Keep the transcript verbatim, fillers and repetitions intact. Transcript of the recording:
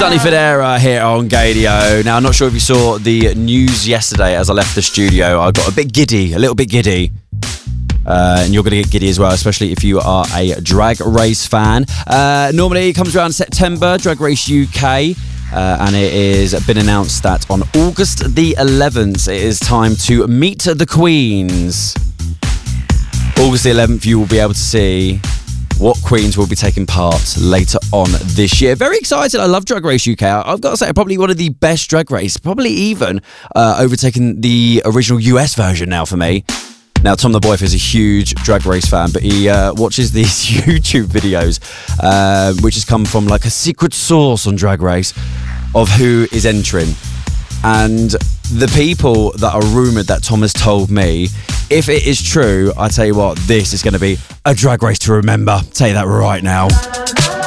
Sonny Fodera here on Gadio. Now, I'm not sure if you saw the news yesterday as I left the studio. I got a bit giddy, a little bit giddy. Uh, and you're going to get giddy as well, especially if you are a Drag Race fan. Uh, normally it comes around September, Drag Race U K. Uh, and it has been announced that on August the eleventh, it is time to meet the Queens. August the eleventh, you will be able to see what Queens will be taking part later on this year. Very excited. I love Drag Race U K. I've got to say, probably one of the best Drag Race, probably even uh, overtaking the original U S version now for me. Now, Tom the Boyf is a huge Drag Race fan, but he uh, watches these YouTube videos, uh, which has come from like a secret source on Drag Race of who is entering. And the people that are rumoured that Tom has told me, if it is true, I tell you what, this is going to be a Drag Race to remember. I'll tell you that right now.